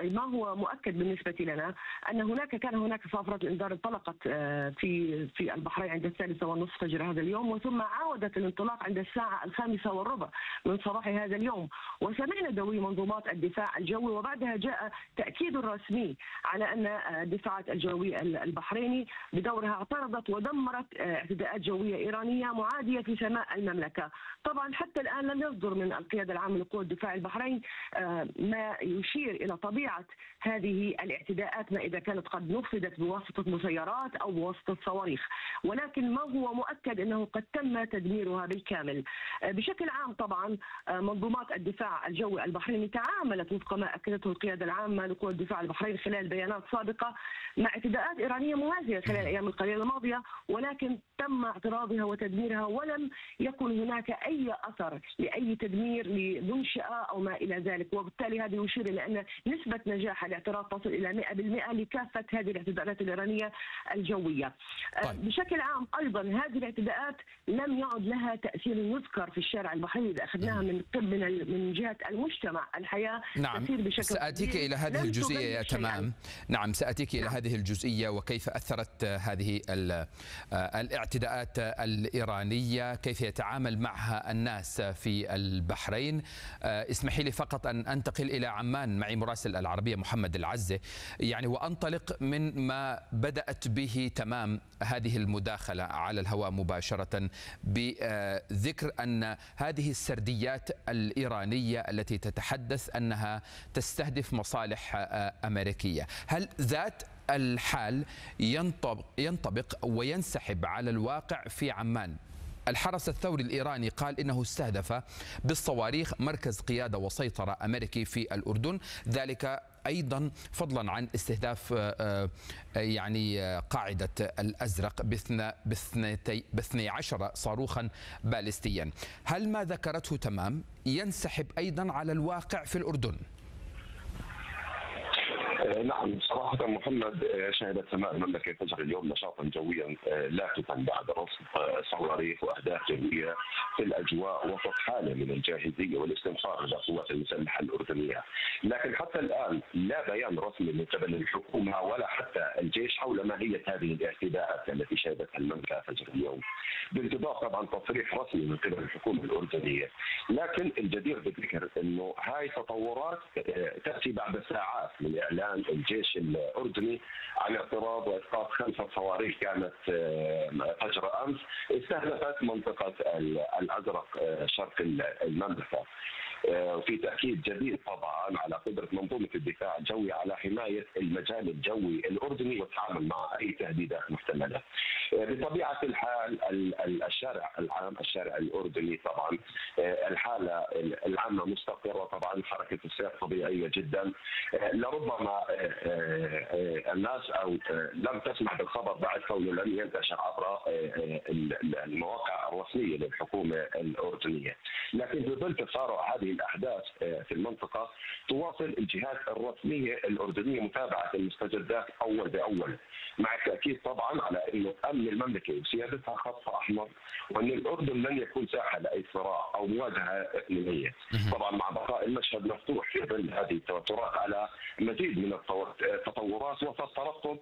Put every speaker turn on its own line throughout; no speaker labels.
ما هو مؤكد بالنسبة لنا أن كان هناك صافرة الإنذار انطلقت في البحرين عند 3:30 فجر هذا اليوم، وثم عاودت الانطلاق عند الساعة 5:15 من صباح هذا اليوم، وسمعنا دوي منظومات الدفاع الجوي، وبعدها جاء تأكيد رسمي على أن الدفاعات الجوي البحريني بدورها اعترضت ودمرت اعتداءات جوية إيرانية معادية في سماء المملكة. طبعا حتى الآن لم يصدر من القيادة العامة لقوى الدفاع البحرين ما يشير إلى طبيعة هذه الاعتداءات، ما إذا كانت قد نفذت بواسطة مسيرات أو بواسطة صواريخ، ولكن ما هو مؤكد أنه قد تم تدميرها بالكامل. بشكل عام طبعا منظومات الدفاع الجوي البحريني تعاملت وفق ما أكدته القيادة العامة لقوى الدفاع البحرين خلال بيانات سابقة مع اعتداءات إيرانية موازية خلال الأيام القليلة الماضية، ولكن تم اعتراضها وتدميرها، ولم يكن هناك أي أثر لأي تدمير لمنشأة أو ما إلى ذلك. وبالتالي هذا يشير إلى أن نسبة نجاح الاعتراض تصل إلى 100% لكافة هذه الاعتداءات الإيرانية الجوية.
طيب.
بشكل عام أيضا هذه الاعتداءات لم يعد لها تأثير يذكر في الشارع البحريني إذا أخذناها من جهة المجتمع. الحياة تسير بشكل
سأتيك إلى هذه الجزئية يا تمام. نعم سأتيك إلى هذه الجزئية وكيف أثرت هذه الاعتداءات الإيرانية، كيف يتعامل معها الناس في البحرين. اسمحي لي فقط أن أنتقل إلى عمان معي مراسل العربية محمد العزة، يعني وأنطلق من ما بدأت به تمام هذه المداخلة على الهواء مباشرة بذكر أن هذه السرديات الإيرانية التي تتحدث أنها تستهدف مصالح أمريكية، هل ذات الحال ينطبق وينسحب على الواقع في عمان؟ الحرس الثوري الإيراني قال إنه استهدف بالصواريخ مركز قيادة وسيطرة أمريكي في الأردن، ذلك أيضا فضلا عن استهداف يعني قاعدة الأزرق ب 12 صاروخا باليستيا. هل ما ذكرته تمام ينسحب أيضا على الواقع في الأردن؟
نعم صراحة محمد، شهدت سماء المملكة فجر اليوم نشاطا جويا لافتا بعد رصد صواريخ وأهداف جوية في الأجواء وسط حالة من الجاهزية والاستنفار للقوات المسلحة الأردنية، لكن حتى الآن لا بيان رسمي من قبل الحكومة ولا حتى الجيش حول ماهية هذه الاعتداءات التي شهدتها المملكة فجر اليوم، بانتظار طبعا تصريح رسمي من قبل الحكومة الأردنية. لكن الجدير بالذكر أنه هاي تطورات تأتي بعد ساعات من إعلان الجيش الأردني عن اعتراض وإسقاط 5 صواريخ كانت فجر أمس استهدفت منطقة الأزرق شرق المملكة، وفي تأكيد جديد طبعا على قدرة منظومة الدفاع الجوي على حماية المجال الجوي الأردني والتعامل مع أي تهديدات محتملة. بطبيعة الحال الشارع العام، الشارع الأردني طبعا الحالة العامة مستقرة، طبعا حركة السير طبيعية جدا. لربما الناس أو لم تسمع بالخبر بعد كونه لم ينتشر عبر المواقع الرسمية للحكومة الأردنية، لكن بظل تسارع هذه الأحداث في المنطقة تواصل الجهات الرسمية الأردنية متابعة المستجدات أول بأول، مع التأكيد طبعا على أنه أمن المملكة وسيادتها خط أحمر، وأن الأردن لن يكون ساحة لأي صراع أو مواجهة إقليمية. طبعا مع بقاء المشهد مفتوح في ظل هذه التوترات على مزيد من التطورات وسط ترقب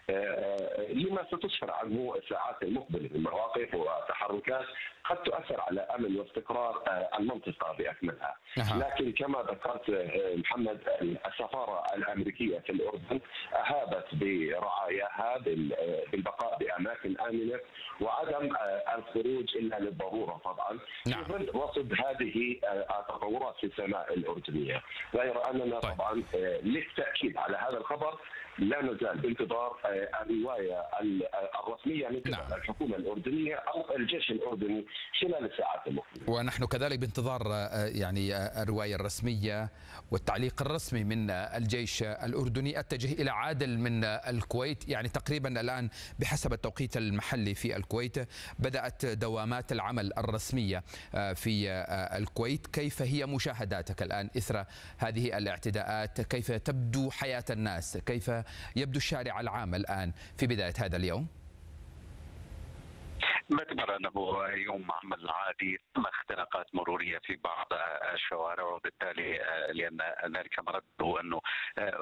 لما ستسفر عنه الساعات المقبلة من مواقف وتحركات قد تؤثر على أمن واستقرار المنطقة بأكملها. لكن كما ذكرت محمد، السفارة الأمريكية في الأردن أهابت برعاياها بالبقاء بأماكن آمنة وعدم الخروج إلا للضرورة طبعا في ظل رصد هذه التطورات في السماء الأردنية. غير أننا طبعا للتأكيد على هذا الخبر لا نزال بانتظار الرواية الرسمية من قبل الحكومة الأردنية أو الجيش الأردني خلال الساعات المقبلة.
ونحن كذلك بانتظار يعني الرواية الرسمية والتعليق الرسمي من الجيش الأردني. أتجه إلى عادل من الكويت، يعني تقريبا الآن بحسب التوقيت المحلي في الكويت بدأت دوامات العمل الرسمية في الكويت، كيف هي مشاهداتك الآن إثر هذه الاعتداءات؟ كيف تبدو حياة الناس؟ كيف يبدو الشارع العام الآن في بداية هذا اليوم؟
باعتبار انه يوم عمل عادي ثم اختناقات مروريه في بعض الشوارع، وبالتالي لان ذلك مرده انه